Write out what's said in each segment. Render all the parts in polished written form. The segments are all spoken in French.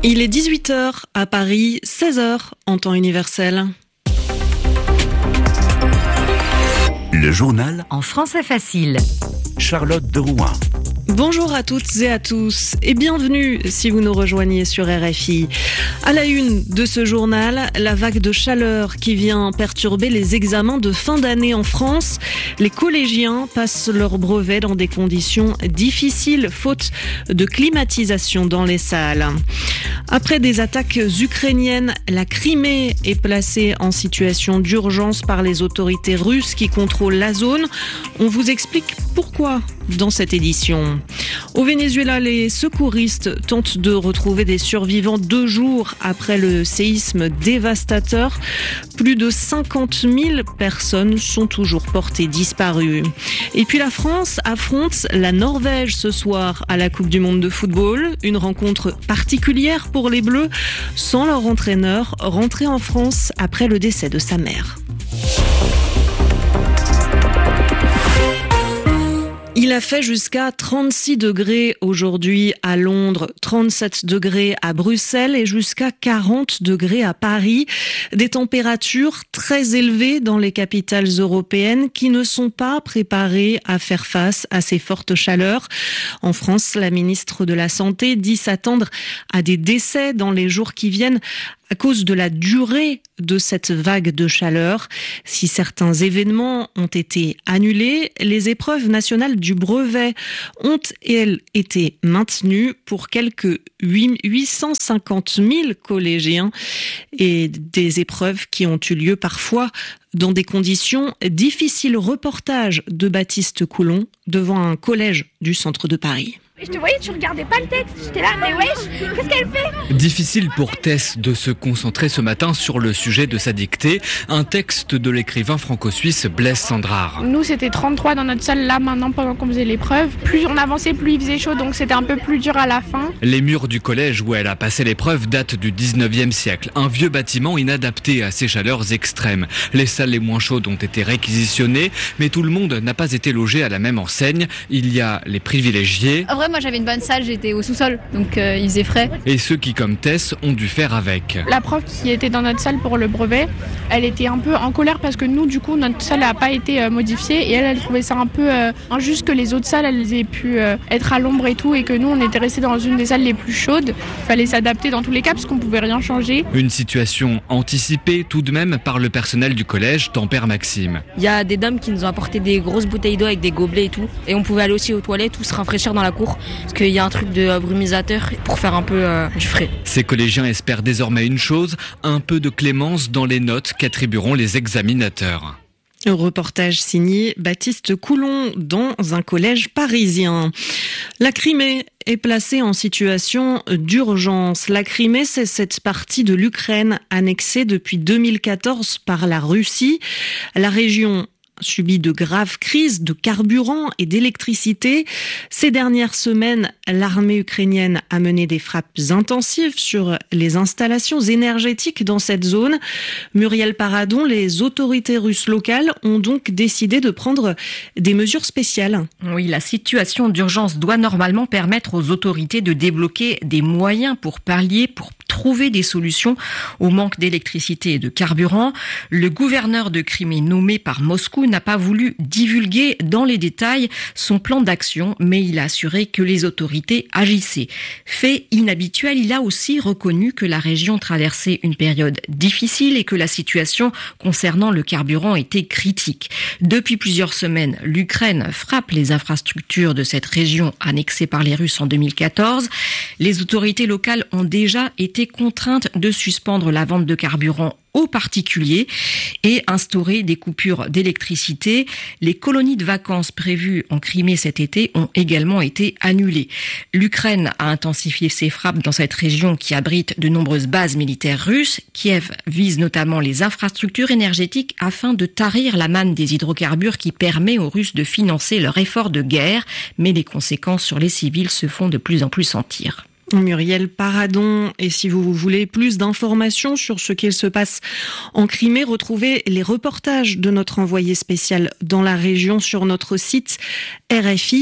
Il est 18h à Paris, 16h en temps universel. Le journal en français facile. Charlotte de Rouen. Bonjour à toutes et à tous et bienvenue si vous nous rejoignez sur RFI. À la une de ce journal, la vague de chaleur qui vient perturber les examens de fin d'année en France. Les collégiens passent leur brevet dans des conditions difficiles, faute de climatisation dans les salles. Après des attaques ukrainiennes, la Crimée est placée en situation d'urgence par les autorités russes qui contrôlent la zone. On vous explique pourquoi dans cette édition. Au Venezuela, les secouristes tentent de retrouver des survivants 2 jours après le séisme dévastateur. Plus de 50 000 personnes sont toujours portées disparues. Et puis la France affronte la Norvège ce soir à la Coupe du Monde de football. Une rencontre particulière pour les Bleus, sans leur entraîneur, rentré en France après le décès de sa mère. Il a fait jusqu'à 36 degrés aujourd'hui à Londres, 37 degrés à Bruxelles et jusqu'à 40 degrés à Paris. Des températures très élevées dans les capitales européennes qui ne sont pas préparées à faire face à ces fortes chaleurs. En France, la ministre de la Santé dit s'attendre à des décès dans les jours qui viennent à cause de la durée de cette vague de chaleur. Si certains événements ont été annulés, les épreuves nationales du brevet ont, elles, été maintenues pour quelques 850 000 collégiens et des épreuves qui ont eu lieu parfois dans des conditions difficiles. Reportage de Baptiste Coulon devant un collège du centre de Paris. Je te voyais, tu regardais pas le texte. J'étais là, mais wesh, qu'est-ce qu'elle fait ? Difficile pour Tess de se concentrer ce matin sur le sujet de sa dictée, un texte de l'écrivain franco-suisse Blaise Cendrars. Nous, c'était 33 dans notre salle, là, maintenant, pendant qu'on faisait l'épreuve. Plus on avançait, plus il faisait chaud, donc c'était un peu plus dur à la fin. Les murs du collège où elle a passé l'épreuve datent du 19e siècle. Un vieux bâtiment inadapté à ces chaleurs extrêmes. Les salles les moins chaudes ont été réquisitionnées, mais tout le monde n'a pas été logé à la même enseigne. Il y a les privilégiés. Moi j'avais une bonne salle, j'étais au sous-sol, donc il faisait frais. Et ceux qui, comme Tess, ont dû faire avec. La prof qui était dans notre salle pour le brevet, elle était un peu en colère parce que nous, du coup, notre salle n'a pas été modifiée et elle trouvait ça un peu injuste que les autres salles, elles aient pu être à l'ombre et tout, et que nous, on était restés dans une des salles les plus chaudes. Il fallait s'adapter dans tous les cas parce qu'on pouvait rien changer. Une situation anticipée tout de même par le personnel du collège, Tempère Maxime. Il y a des dames qui nous ont apporté des grosses bouteilles d'eau avec des gobelets et tout, et on pouvait aller aussi aux toilettes ou se rafraîchir dans la cour. Parce qu'il y a un truc de brumisateur pour faire un peu du frais. Ces collégiens espèrent désormais une chose, un peu de clémence dans les notes qu'attribueront les examinateurs. Un reportage signé Baptiste Coulon dans un collège parisien. La Crimée est placée en situation d'urgence. La Crimée, c'est cette partie de l'Ukraine annexée depuis 2014 par la Russie. La région subit de graves crises de carburant et d'électricité. Ces dernières semaines, l'armée ukrainienne a mené des frappes intensives sur les installations énergétiques dans cette zone. Muriel Paradon, les autorités russes locales ont donc décidé de prendre des mesures spéciales. Oui, la situation d'urgence doit normalement permettre aux autorités de débloquer des moyens pour pallier, pour trouver des solutions au manque d'électricité et de carburant. Le gouverneur de Crimée nommé par Moscou n'a pas voulu divulguer dans les détails son plan d'action, mais il a assuré que les autorités agissaient. Fait inhabituel, il a aussi reconnu que la région traversait une période difficile et que la situation concernant le carburant était critique. Depuis plusieurs semaines, l'Ukraine frappe les infrastructures de cette région annexée par les Russes en 2014. Les autorités locales ont déjà été contraintes de suspendre la vente de carburant aux particuliers et instaurer des coupures d'électricité. Les colonies de vacances prévues en Crimée cet été ont également été annulées. L'Ukraine a intensifié ses frappes dans cette région qui abrite de nombreuses bases militaires russes. Kiev vise notamment les infrastructures énergétiques afin de tarir la manne des hydrocarbures qui permet aux Russes de financer leur effort de guerre. Mais les conséquences sur les civils se font de plus en plus sentir. Muriel Paradon, et si vous voulez plus d'informations sur ce qu'il se passe en Crimée, retrouvez les reportages de notre envoyé spécial dans la région sur notre site RFI.fr.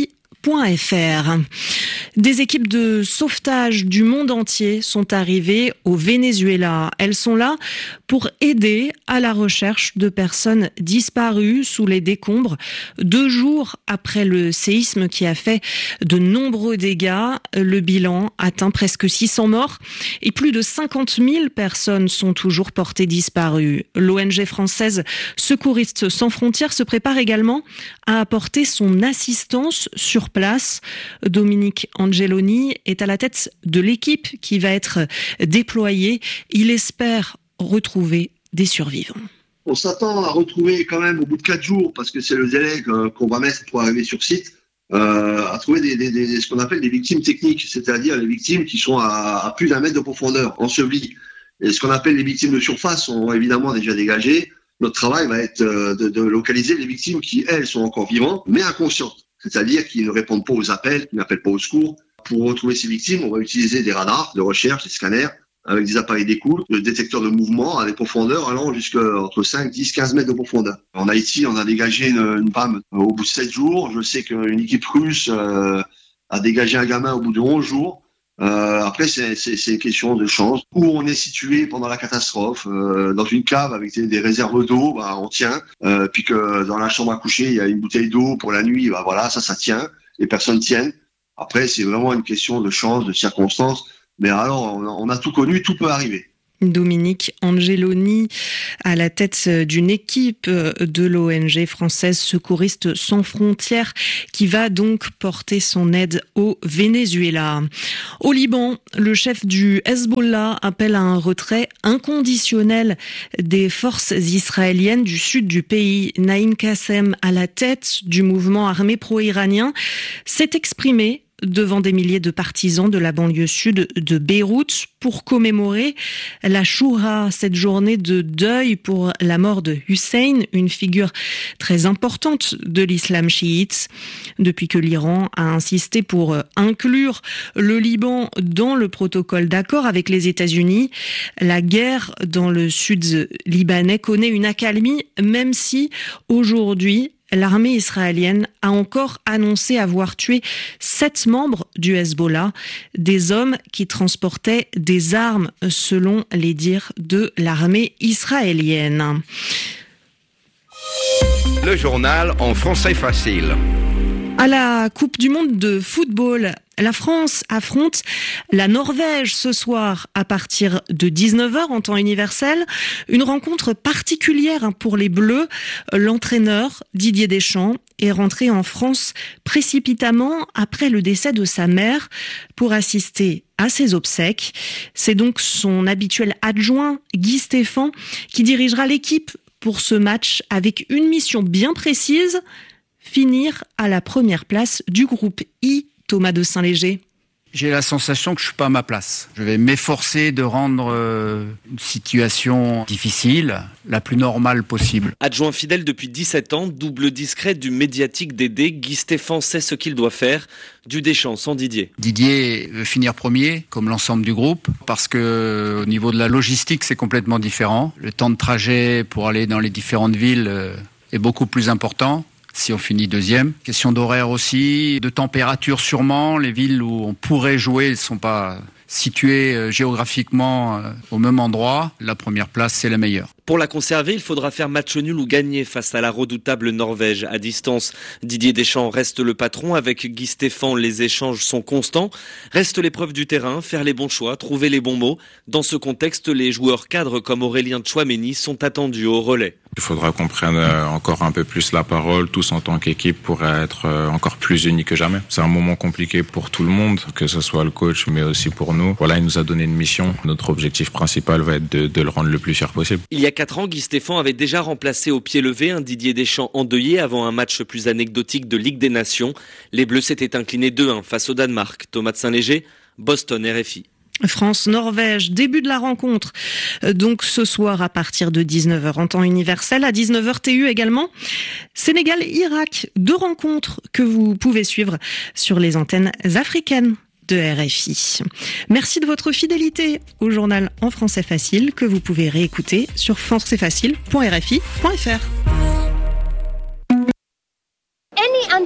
Des équipes de sauvetage du monde entier sont arrivées au Venezuela. Elles sont là pour aider à la recherche de personnes disparues sous les décombres 2 jours après le séisme qui a fait de nombreux dégâts. Le bilan atteint presque 600 morts et plus de 50 000 personnes sont toujours portées disparues. L'ONG française Secouristes sans frontières se prépare également à apporter son assistance sur place. Dominique Angeloni est à la tête de l'équipe qui va être déployée. Il espère retrouver des survivants. On s'attend à retrouver quand même au bout de 4 jours, parce que c'est le délai qu'on va mettre pour arriver sur site, à trouver ce qu'on appelle des victimes techniques, c'est-à-dire les victimes qui sont à plus d'1 mètre de profondeur, ensevelies. Et ce qu'on appelle les victimes de surface sont évidemment déjà dégagées. Notre travail va être de localiser les victimes qui, elles, sont encore vivantes, mais inconscientes, c'est-à-dire qui ne répondent pas aux appels, qui n'appellent pas au secours. Pour retrouver ces victimes, on va utiliser des radars de recherche, des scanners, avec des appareils d'écoute, des détecteurs de mouvement à des profondeurs allant jusqu'à entre 5, 10, 15 mètres de profondeur. En Haïti, on a dégagé une femme au bout de 7 jours. Je sais qu'une équipe russe a dégagé un gamin au bout de 11 jours. Après, c'est une question de chance. Où on est situé pendant la catastrophe, dans une cave avec des réserves d'eau, on tient. Puis que dans la chambre à coucher, il y a une bouteille d'eau pour la nuit, voilà, ça tient. Les personnes tiennent. Après, c'est vraiment une question de chance, de circonstances. Mais alors, on a tout connu, tout peut arriver. Dominique Angeloni à la tête d'une équipe de l'ONG française Secouristes sans frontières qui va donc porter son aide au Venezuela. Au Liban, le chef du Hezbollah appelle à un retrait inconditionnel des forces israéliennes du sud du pays. Naïm Kassem, à la tête du mouvement armé pro-iranien, s'est exprimé devant des milliers de partisans de la banlieue sud de Beyrouth pour commémorer la Choura, cette journée de deuil pour la mort de Hussein, une figure très importante de l'islam chiite. Depuis que l'Iran a insisté pour inclure le Liban dans le protocole d'accord avec les États-Unis, la guerre dans le sud libanais connaît une accalmie, même si aujourd'hui, l'armée israélienne a encore annoncé avoir tué 7 membres du Hezbollah, des hommes qui transportaient des armes selon les dires de l'armée israélienne. Le journal en français facile. À la Coupe du monde de football, la France affronte la Norvège ce soir à partir de 19h en temps universel. Une rencontre particulière pour les Bleus. L'entraîneur Didier Deschamps est rentré en France précipitamment après le décès de sa mère pour assister à ses obsèques. C'est donc son habituel adjoint Guy Stéphane qui dirigera l'équipe pour ce match avec une mission bien précise: finir à la première place du groupe I. Thomas de Saint-Léger. J'ai la sensation que je suis pas à ma place. Je vais m'efforcer de rendre une situation difficile la plus normale possible. Adjoint fidèle depuis 17 ans, double discret du médiatique Dédé, Guy Stéphane sait ce qu'il doit faire. Du Deschamps sans Didier. Didier veut finir premier, comme l'ensemble du groupe, parce que au niveau de la logistique, c'est complètement différent. Le temps de trajet pour aller dans les différentes villes est beaucoup plus important si on finit deuxième. Question d'horaire aussi, de température sûrement. Les villes où on pourrait jouer ne sont pas situées géographiquement au même endroit. La première place, c'est la meilleure. Pour la conserver, il faudra faire match nul ou gagner face à la redoutable Norvège. À distance, Didier Deschamps reste le patron. Avec Guy Stéphane, les échanges sont constants. Reste l'épreuve du terrain, faire les bons choix, trouver les bons mots. Dans ce contexte, les joueurs cadres comme Aurélien Tchouaméni sont attendus au relais. Il faudra qu'on prenne encore un peu plus la parole, tous en tant qu'équipe, pour être encore plus unis que jamais. C'est un moment compliqué pour tout le monde, que ce soit le coach, mais aussi pour nous. Voilà, il nous a donné une mission. Notre objectif principal va être de le rendre le plus fier possible. Il y a 4 ans, Guy Stéphane avait déjà remplacé au pied levé un Didier Deschamps endeuillé avant un match plus anecdotique de Ligue des Nations. Les Bleus s'étaient inclinés 2-1 face au Danemark. Thomas de Saint-Léger, Boston, RFI. France-Norvège, début de la rencontre. Donc ce soir à partir de 19h en temps universel, à 19h TU également. Sénégal-Irak, 2 rencontres que vous pouvez suivre sur les antennes africaines de RFI. Merci de votre fidélité au journal en français facile que vous pouvez réécouter sur françaisfacile.rfi.fr. Any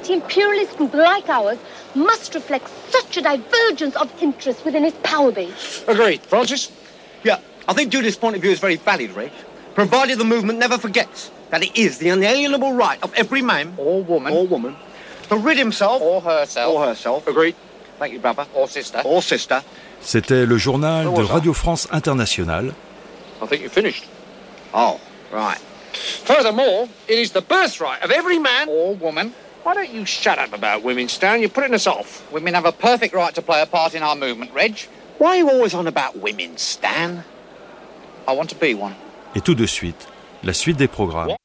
anti-imperialist group like ours must reflect such a divergence of interest within its power base. Agreed. Francis? Yeah, I think Judith's point of view is very valid, Reg, provided the movement never forgets that it is the inalienable right of every man or woman to rid himself or herself. Agreed. Thank you, brother. Or sister. C'était le journal de Radio France Internationale. I think you finished. Oh, right. Furthermore, it is the birthright of every man or woman. Why don't you shut up about women, Stan? You're putting us off. Women have a perfect right to play a part in our movement, Reg. Why are you always on about women, Stan? I want to be one. Et tout de suite, la suite des programmes.